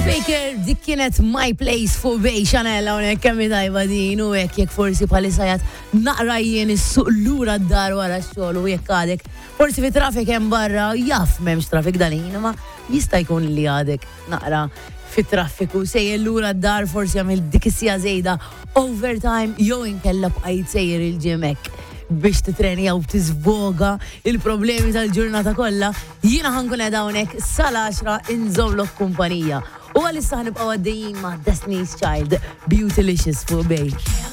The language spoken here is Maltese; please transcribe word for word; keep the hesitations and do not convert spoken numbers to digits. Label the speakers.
Speaker 1: Faker, dik kienet My Place fuq bej Chanel hawnhekk kemm tajba din u hekk jekk forsi bħalissa jgħid naqra jien is-suq lura d-dar wara x-xogħol u jekk għadek forsi fi trafik hemm barra jaf m'hemmx trafik dalin ma jista' jkun li għadek naqra fit-traffiku sejjer lura d-dar forsi jagħmel dik is-sija żejda overtime jew inkella bqajt sejjer il-ġimek biex titrenja u tiżvoga il-problemi tal-ġurnata kollha, jiena ħankun qed hawnhekk sal-għaxra inżomlok kumpanija. U għalissa ħanibqgħu għaddejjin ma' Destiny's Child, Beautylicious fuq bej.